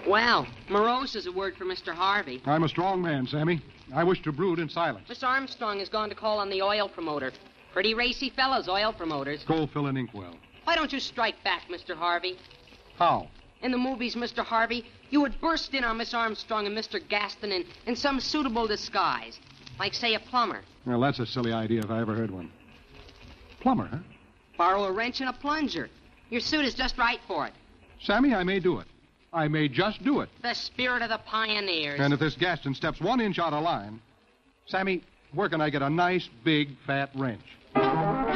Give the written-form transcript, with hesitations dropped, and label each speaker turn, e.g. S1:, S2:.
S1: Well, morose is a word for Mr. Harvey.
S2: I'm a strong man, Sammy. I wish to brood in silence.
S1: Miss Armstrong has gone to call on the oil promoter. Pretty racy fellows, oil promoters.
S2: Coalfill and Inkwell.
S1: Why don't you strike back, Mr. Harvey?
S2: How?
S1: In the movies, Mr. Harvey, you would burst in on Miss Armstrong and Mr. Gaston in some suitable disguise. Like, say, a plumber.
S2: Well, that's a silly idea if I ever heard one. Plumber, huh?
S1: Borrow a wrench and a plunger. Your suit is just right for it.
S2: Sammy, I may do it. I may just do it.
S1: The spirit of the pioneers.
S2: And if this Gaston steps 1 inch out of line... Sammy, where can I get a nice, big, fat wrench?